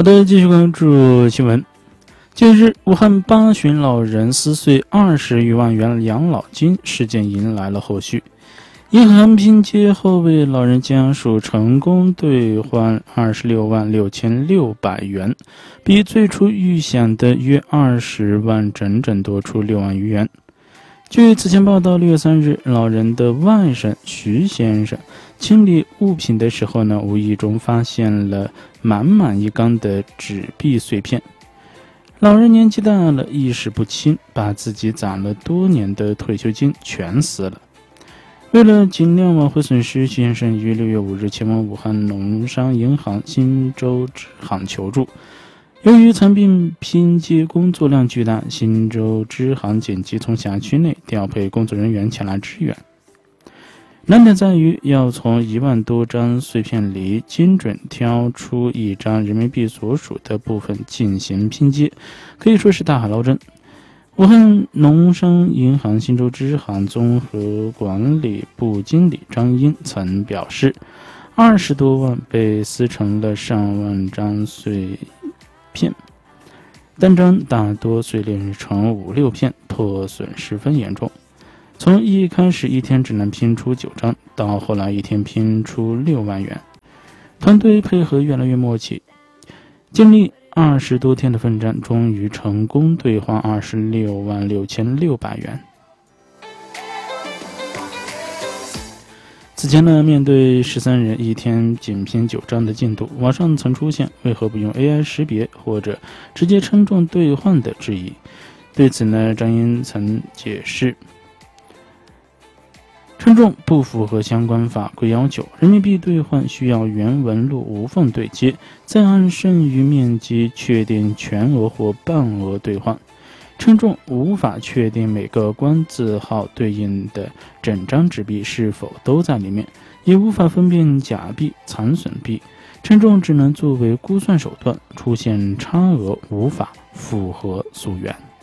好的，继续关注新闻。近日，武汉八旬老人撕碎20余万元养老金事件迎来了后续。银行拼接后，为老人家属成功兑换26万6600元，比最初预想的约20万整整多出6万余元。据此前报道，6月3日，老人的外甥徐先生清理物品的时候呢，无意中发现了满满一缸的纸币碎片。老人年纪大了，意识不清，把自己攒了多年的退休金全撕了。为了尽量挽回损失，徐先生于6月5日前往武汉农商银行新洲支行求助。由于残并拼接工作量巨大，新洲支行紧急从辖区内调配工作人员前来支援。难点在于要从1万多张碎片里精准挑出一张人民币所属的部分进行拼接，可以说是大海捞针。武汉农商银行新洲支行综合管理部经理张英曾表示，20多万被撕成了上万张碎片，单张大多碎裂成5、6片，破损十分严重。从一开始一天只能拼出9张，到后来一天拼出6万元，团队配合越来越默契，经历20多天的奋战，终于成功兑换26万6600元。此前呢，面对13人一天仅拼9张的进度，网上曾出现为何不用 AI 识别或者直接称重兑换的质疑。对此呢，张英曾解释，称重不符合相关法规要求，人民币兑换需要原纹路无缝对接，再按剩余面积确定全额或半额兑换。称重无法确定每个官字号对应的整张纸币是否都在里面，也无法分辨假币、残损币。称重只能作为估算手段，出现差额无法符合溯源。